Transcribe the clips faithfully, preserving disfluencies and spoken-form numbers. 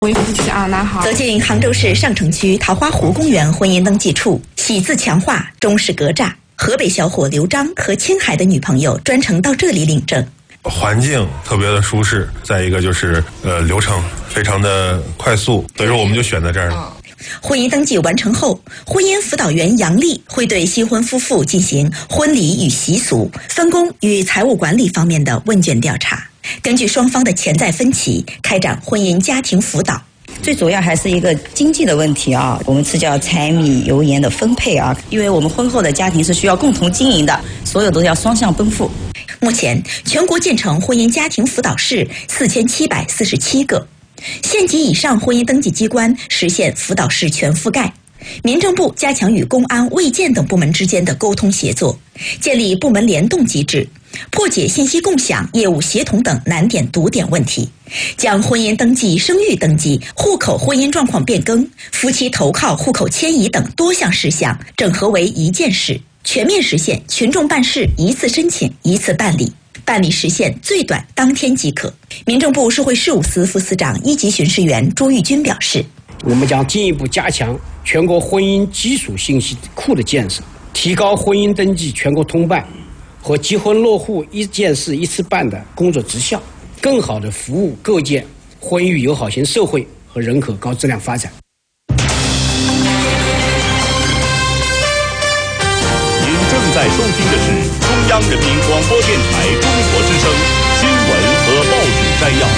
为夫妻啊，那好。 走进杭州市上城区桃花湖公园婚姻登记处，喜字强化，中式格栅。河北小伙刘章和青海的女朋友专程到这里领证。 环境特别的舒适，再一个就是呃流程非常的快速，所以说我们就选在这儿了。 婚姻登记完成后，婚姻辅导员杨丽会对新婚夫妇进行婚礼与习俗、分工与财务管理方面的问卷调查，根据双方的潜在分歧，开展婚姻家庭辅导。 最主要还是一个经济的问题啊，我们是叫柴米油盐的分配啊，因为我们婚后的家庭是需要共同经营的，所有都要双向奔赴。 目前，全国建成婚姻家庭辅导室四千七百四十七个。县级以上婚姻登记机关实现辅导室全覆盖，民政部加强与公安、卫健等部门之间的沟通协作，建立部门联动机制，破解信息共享、业务协同等难点堵点问题，将婚姻登记、生育登记、户口婚姻状况变更、夫妻投靠、户口迁移等多项事项整合为一件事，全面实现群众办事一次申请一次办理。办理时限最短当天即可。民政部社会事务司副司长一级巡视员朱玉军表示， 我们将进一步加强全国婚姻基础信息库的建设，提高婚姻登记全国通办和结婚落户一件事一次办的工作质效，更好地服务构建婚育友好型社会和人口高质量发展。 您正在收听的是中央人民广播电台中国之声新闻和报纸摘要。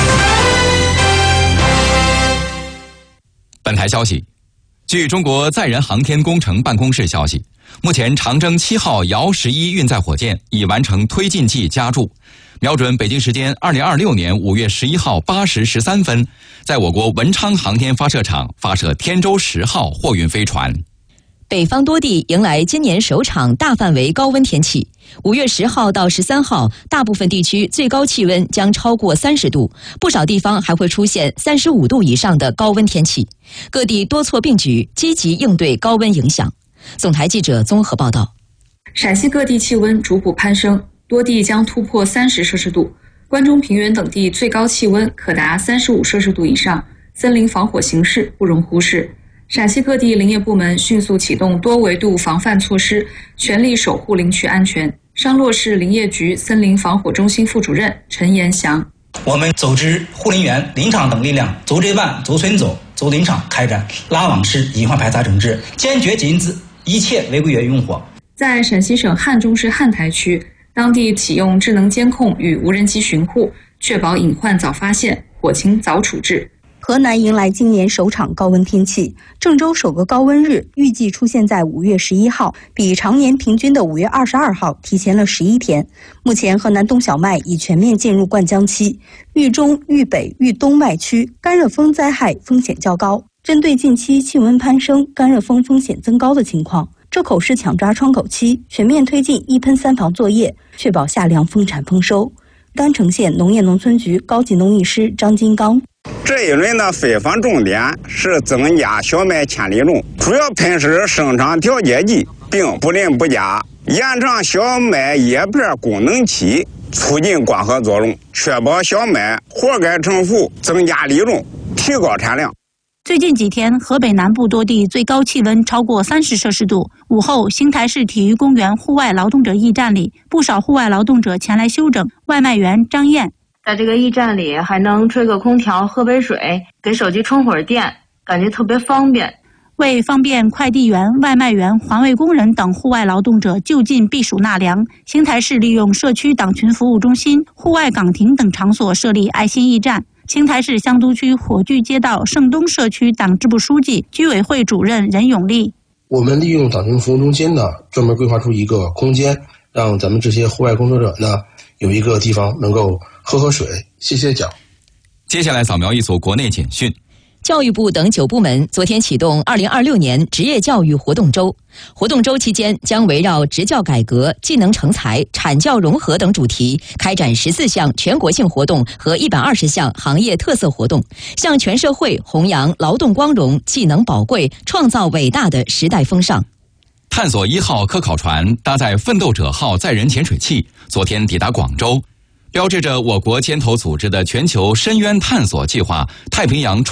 本台消息，据中国载人航天工程办公室消息，目前长征七号遥十一运载火箭已完成推进剂加注，瞄准北京时间二零二六年五月十一号八时十三分，在我国文昌航天发射场发射天舟十号货运飞船。 北方多地迎来今年首场大范围高温天气。五月十号到十三号，大部分地区最高气温将超过三十度，不少地方还会出现三十五度以上的高温天气。各地多措并举，积极应对高温影响。总台记者综合报道。 陕西各地气温逐步攀升，多地将突破三十摄氏度，关中平原等地最高气温可达三十五摄氏度以上，森林防火形势不容忽视。陕西各地林业部门迅速启动多维度防范措施，全力守护林区安全。商洛市林业局森林防火中心副主任陈延祥： 我们组织护林员、林场等力量，走这办、走村走、走林场，开展拉网式隐患排查整治，坚决禁止一切违规用火。 在陕西省汉中市汉台区，当地启用智能监控与无人机巡护，确保隐患早发现，火情早处置。 河南迎来今年首场高温天气，郑州首个高温日预计出现在五月十一号，比常年平均的五月二十二号提前了十一天。目前河南冬小麦已全面进入灌浆期，豫中、豫北、豫东麦区干热风灾害风险较高。针对近期气温攀升、干热风风险增高的情况，周口市抢抓窗口期，全面推进一喷三防作业，确保夏粮丰产丰收。甘城县农业农村局高级农艺师张金刚： 这一轮的飞防重点是增加小麦千粒种，主要喷施生长调节剂，并不淋不加，延长小麦叶片功能期，促进光合作用，确保小麦活该成腐，增加粒种，提高产量。 最近几天，河北南部多地最高气温超过三十摄氏度。午后，邢台市体育公园户外劳动者驿站里，不少户外劳动者前来休整。外卖员张燕在这个驿站里还能吹个空调、喝杯水，给手机充会儿电，感觉特别方便。 为方便快递员、外卖员、环卫工人等户外劳动者就近避暑纳凉，邢台市利用社区党群服务中心、户外岗亭等场所设立爱心驿站。邢台市香都区火炬街道盛东社区党支部书记、居委会主任任永利： 我们利用党群服务中心呢，专门规划出一个空间，让咱们这些户外工作者呢有一个地方能够喝喝水、歇歇脚。 接下来扫描一组国内简讯。 教育部等九部门昨天启动二零二六年职业教育活动周。活动周期间将围绕职教改革、技能成才、产教融合等主题，开展十四项全国性活动和一百二十项行业特色活动，向全社会弘扬劳动光荣、技能宝贵、创造伟大的时代风尚。 探索一号科考船搭载奋斗者号载人潜水器，昨天抵达广州，标志着我国牵头组织的全球深渊探索计划太平洋